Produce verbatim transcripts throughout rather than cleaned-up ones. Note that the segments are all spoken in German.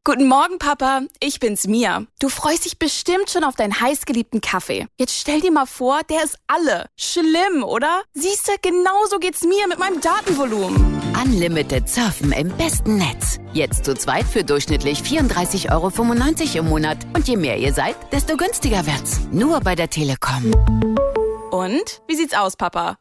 Guten Morgen, Papa. Ich bin's, Mia. Du freust dich bestimmt schon auf deinen heißgeliebten Kaffee. Jetzt stell dir mal vor, der ist alle. Schlimm, oder? Siehste, genauso geht's mir mit meinem Datenvolumen. Unlimited surfen im besten Netz. Jetzt zu zweit für durchschnittlich vierunddreißig Euro fünfundneunzig im Monat. Und je mehr ihr seid, desto günstiger wird's. Nur bei der Telekom. Und? Wie sieht's aus, Papa?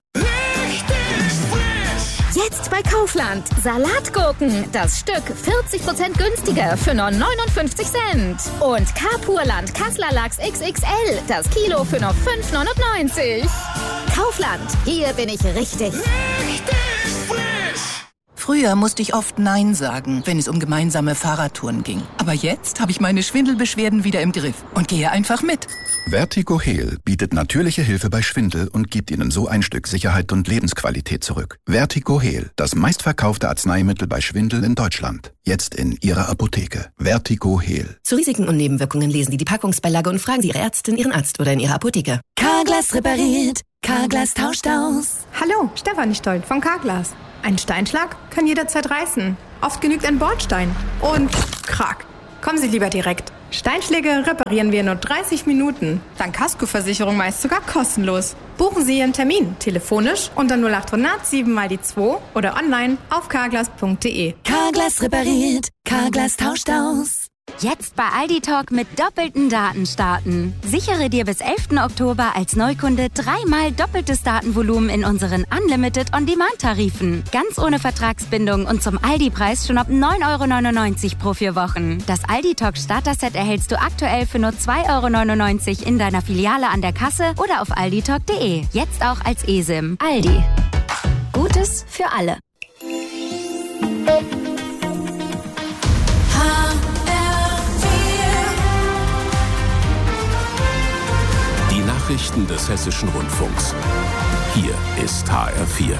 Jetzt bei Kaufland. Salatgurken. Das Stück vierzig Prozent günstiger für nur neunundfünfzig Cent. Und Carpurland Kassler Lachs X X L. Das Kilo für nur fünf neunundneunzig. Kaufland. Hier bin ich richtig. Richtig frisch. Früher musste ich oft Nein sagen, wenn es um gemeinsame Fahrradtouren ging. Aber jetzt habe ich meine Schwindelbeschwerden wieder im Griff und gehe einfach mit. Vertigo Heal bietet natürliche Hilfe bei Schwindel und gibt Ihnen so ein Stück Sicherheit und Lebensqualität zurück. Vertigo Heal, das meistverkaufte Arzneimittel bei Schwindel in Deutschland. Jetzt in Ihrer Apotheke. Vertigo Heal. Zu Risiken und Nebenwirkungen lesen Sie die Packungsbeilage und fragen Sie Ihre Ärztin, Ihren Arzt oder in Ihrer Apotheke. Carglass repariert. Carglass tauscht aus. Hallo, Stefanie Stoll von Carglass. Ein Steinschlag kann jederzeit reißen. Oft genügt ein Bordstein. Und krack. Kommen Sie lieber direkt. Steinschläge reparieren wir in nur dreißig Minuten. Dank Kaskoversicherung meist sogar kostenlos. Buchen Sie Ihren Termin telefonisch unter null acht hundert sieben mal die zwei oder online auf carglass punkt de. Carglass repariert. Carglass tauscht aus. Jetzt bei Aldi Talk mit doppelten Daten starten. Sichere dir bis elften Oktober als Neukunde dreimal doppeltes Datenvolumen in unseren Unlimited On-Demand-Tarifen. Ganz ohne Vertragsbindung und zum Aldi-Preis schon ab neun Euro neunundneunzig pro vier Wochen. Das Aldi Talk Starter-Set erhältst du aktuell für nur zwei Euro neunundneunzig in deiner Filiale an der Kasse oder auf aldi talk punkt de. Jetzt auch als eSIM. Aldi. Gutes für alle. Nachrichten des Hessischen Rundfunks. Hier ist H R vier.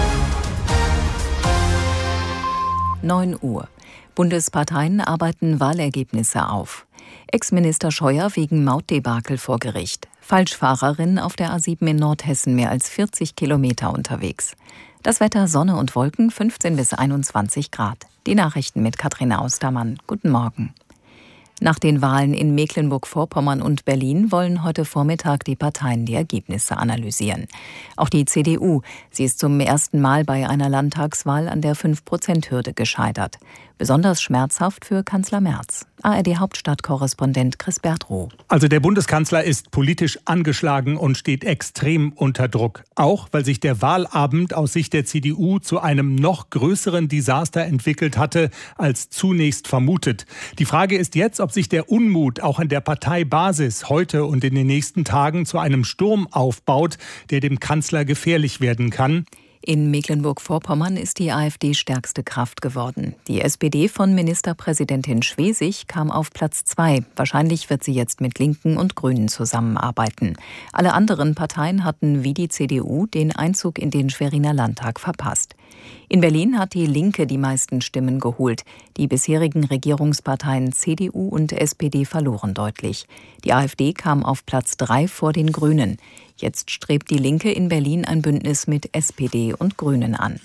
neun Uhr. Bundesparteien arbeiten Wahlergebnisse auf. Ex-Minister Scheuer wegen Mautdebakel vor Gericht. Falschfahrerin auf der A sieben in Nordhessen mehr als vierzig Kilometer unterwegs. Das Wetter Sonne und Wolken fünfzehn bis einundzwanzig Grad. Die Nachrichten mit Katrin Austermann. Guten Morgen. Nach den Wahlen in Mecklenburg-Vorpommern und Berlin wollen heute Vormittag die Parteien die Ergebnisse analysieren. Auch die C D U, sie ist zum ersten Mal bei einer Landtagswahl an der fünf Prozent Hürde gescheitert. Besonders schmerzhaft für Kanzler Merz. A R D-Hauptstadtkorrespondent Chris Bertrow. Also der Bundeskanzler ist politisch angeschlagen und steht extrem unter Druck. Auch weil sich der Wahlabend aus Sicht der C D U zu einem noch größeren Desaster entwickelt hatte, als zunächst vermutet. Die Frage ist jetzt, ob sich der Unmut auch an der Parteibasis heute und in den nächsten Tagen zu einem Sturm aufbaut, der dem Kanzler gefährlich werden kann. In Mecklenburg-Vorpommern ist die AfD stärkste Kraft geworden. Die S P D von Ministerpräsidentin Schwesig kam auf Platz zwei. Wahrscheinlich wird sie jetzt mit Linken und Grünen zusammenarbeiten. Alle anderen Parteien hatten wie die C D U den Einzug in den Schweriner Landtag verpasst. In Berlin hat die Linke die meisten Stimmen geholt. Die bisherigen Regierungsparteien C D U und S P D verloren deutlich. Die AfD kam auf Platz drei vor den Grünen. Jetzt strebt die Linke in Berlin ein Bündnis mit S P D und Grünen an.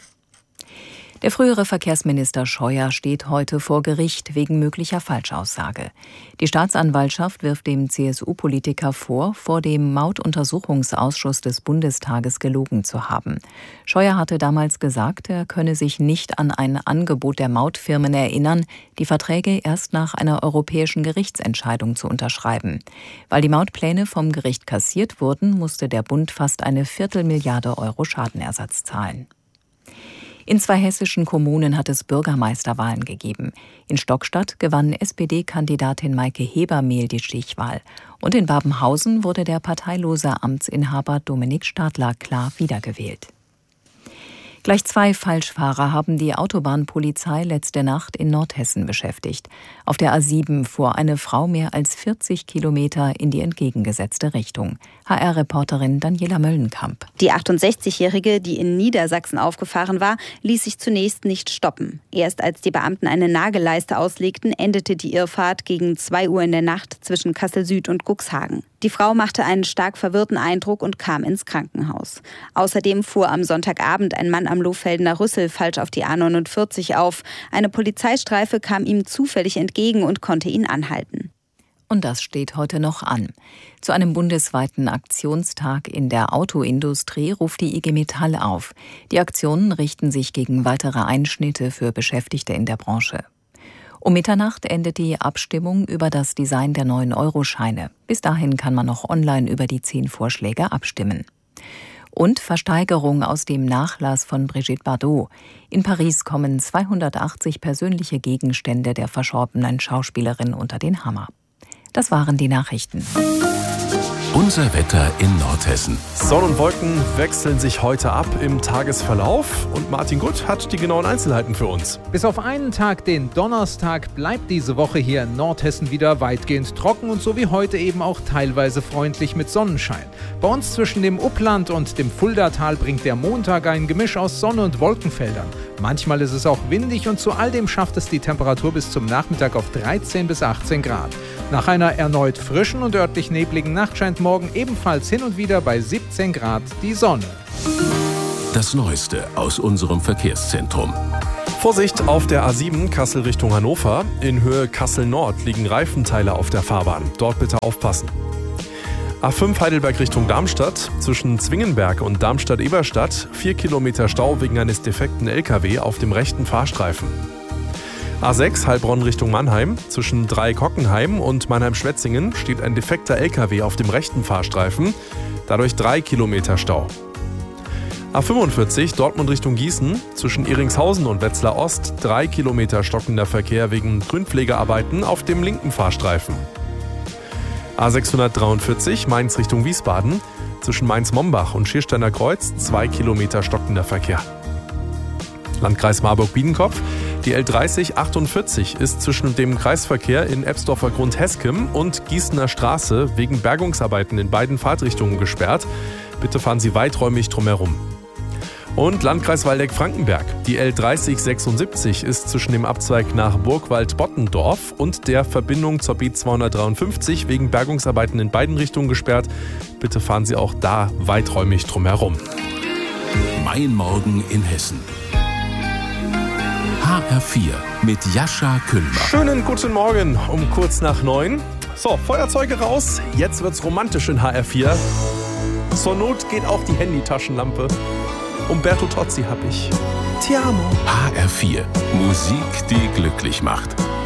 Der frühere Verkehrsminister Scheuer steht heute vor Gericht wegen möglicher Falschaussage. Die Staatsanwaltschaft wirft dem C S U-Politiker vor, vor dem Mautuntersuchungsausschuss des Bundestages gelogen zu haben. Scheuer hatte damals gesagt, er könne sich nicht an ein Angebot der Mautfirmen erinnern, die Verträge erst nach einer europäischen Gerichtsentscheidung zu unterschreiben. Weil die Mautpläne vom Gericht kassiert wurden, musste der Bund fast eine Viertelmilliarde Euro Schadenersatz zahlen. In zwei hessischen Kommunen hat es Bürgermeisterwahlen gegeben. In Stockstadt gewann S P D-Kandidatin Maike Hebermehl die Stichwahl. Und in Babenhausen wurde der parteilose Amtsinhaber Dominik Stadler klar wiedergewählt. Gleich zwei Falschfahrer haben die Autobahnpolizei letzte Nacht in Nordhessen beschäftigt. Auf der A sieben fuhr eine Frau mehr als vierzig Kilometer in die entgegengesetzte Richtung. H R-Reporterin Daniela Möllenkamp. Die achtundsechzigjährige, die in Niedersachsen aufgefahren war, ließ sich zunächst nicht stoppen. Erst als die Beamten eine Nagelleiste auslegten, endete die Irrfahrt gegen zwei Uhr in der Nacht zwischen Kassel Süd und Cuxhagen. Die Frau machte einen stark verwirrten Eindruck und kam ins Krankenhaus. Außerdem fuhr am Sonntagabend ein Mann am Lohfeldener Rüssel falsch auf die A neunundvierzig auf. Eine Polizeistreife kam ihm zufällig entgegen und konnte ihn anhalten. Und das steht heute noch an. Zu einem bundesweiten Aktionstag in der Autoindustrie ruft die I G Metall auf. Die Aktionen richten sich gegen weitere Einschnitte für Beschäftigte in der Branche. Um Mitternacht endet die Abstimmung über das Design der neuen Euroscheine. Bis dahin kann man noch online über die zehn Vorschläge abstimmen. Und Versteigerung aus dem Nachlass von Brigitte Bardot. In Paris kommen zweihundertachtzig persönliche Gegenstände der verstorbenen Schauspielerin unter den Hammer. Das waren die Nachrichten. Unser Wetter in Nordhessen. Sonne und Wolken wechseln sich heute ab im Tagesverlauf und Martin Gutt hat die genauen Einzelheiten für uns. Bis auf einen Tag, den Donnerstag, bleibt diese Woche hier in Nordhessen wieder weitgehend trocken und so wie heute eben auch teilweise freundlich mit Sonnenschein. Bei uns zwischen dem Uppland und dem Fuldatal bringt der Montag ein Gemisch aus Sonne und Wolkenfeldern. Manchmal ist es auch windig und zu all dem schafft es die Temperatur bis zum Nachmittag auf dreizehn bis achtzehn Grad. Nach einer erneut frischen und örtlich nebligen Nacht scheint morgen ebenfalls hin und wieder bei siebzehn Grad die Sonne. Das Neueste aus unserem Verkehrszentrum. Vorsicht auf der A sieben Kassel Richtung Hannover. In Höhe Kassel Nord liegen Reifenteile auf der Fahrbahn. Dort bitte aufpassen. A fünf Heidelberg Richtung Darmstadt. Zwischen Zwingenberg und Darmstadt-Eberstadt vier Kilometer Stau wegen eines defekten L K W auf dem rechten Fahrstreifen. A sechs Heilbronn Richtung Mannheim. Zwischen Dreieck-Hockenheim und Mannheim-Schwetzingen steht ein defekter L K W auf dem rechten Fahrstreifen. Dadurch drei Kilometer Stau. A fünfundvierzig Dortmund Richtung Gießen. Zwischen Iringshausen und Wetzlar Ost drei Kilometer stockender Verkehr wegen Grünpflegearbeiten auf dem linken Fahrstreifen. A sechshundertdreiundvierzig Mainz Richtung Wiesbaden. Zwischen Mainz-Mombach und Schiersteiner Kreuz zwei Kilometer stockender Verkehr. Landkreis Marburg-Biedenkopf. Die L dreißig achtundvierzig ist zwischen dem Kreisverkehr in Ebsdorfer Grund-Heskem und Gießener Straße wegen Bergungsarbeiten in beiden Fahrtrichtungen gesperrt. Bitte fahren Sie weiträumig drumherum. Und Landkreis Waldeck-Frankenberg. Die L dreißig sechsundsiebzig ist zwischen dem Abzweig nach Burgwald-Bottendorf und der Verbindung zur B zweihundertdreiundfünfzig wegen Bergungsarbeiten in beiden Richtungen gesperrt. Bitte fahren Sie auch da weiträumig drumherum. Mein Morgen in Hessen. H R vier mit Jascha Kühlbach. Schönen guten Morgen um kurz nach neun. So, Feuerzeuge raus. Jetzt wird's romantisch in H R vier. Zur Not geht auch die Handytaschenlampe. Umberto Tozzi hab ich. Ti amo. H R vier. Musik, die glücklich macht.